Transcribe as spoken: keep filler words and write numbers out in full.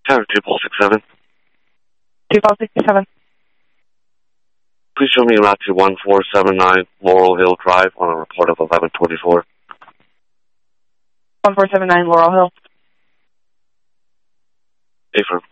Tower two Paul six seven. two Paul sixty-seven. Please show me route to one four seven nine Laurel Hill Drive on a report of eleven twenty-four. one four seven nine Laurel Hill. Affirm.